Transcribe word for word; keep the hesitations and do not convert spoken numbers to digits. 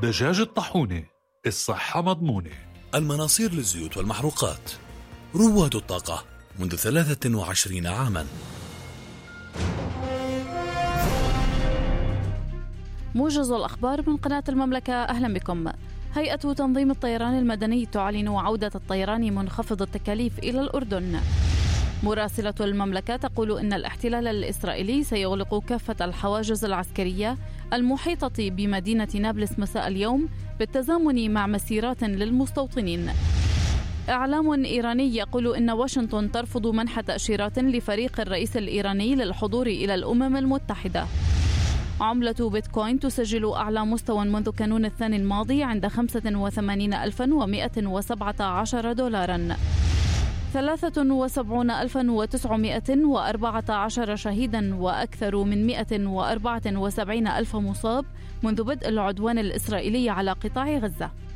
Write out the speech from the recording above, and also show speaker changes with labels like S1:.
S1: دجاج الطاحونة، الصحة مضمونة.
S2: المناصير للزيوت والمحروقات، رواد الطاقة منذ ثلاثة وعشرين عاما.
S3: موجز الأخبار من قناة المملكة، أهلا بكم. هيئة تنظيم الطيران المدني تعلن عودة الطيران منخفض التكاليف إلى الأردن. مراسلة المملكة تقول إن الاحتلال الإسرائيلي سيغلق كافة الحواجز العسكرية المحيطة بمدينة نابلس مساء اليوم بالتزامن مع مسيرات للمستوطنين. إعلام إيراني يقول إن واشنطن ترفض منح تأشيرات لفريق الرئيس الإيراني للحضور إلى الأمم المتحدة. عملة بيتكوين تسجل أعلى مستوى منذ كانون الثاني الماضي عند خمسة وثمانين ألفا ومئة وسبعة عشر دولارا. ثلاثة وسبعين ألفا وتسعمئة وأربعة عشر شهيدا وأكثر من مئة وأربعة وسبعين ألف مصاب منذ بدء العدوان الإسرائيلي على قطاع غزة.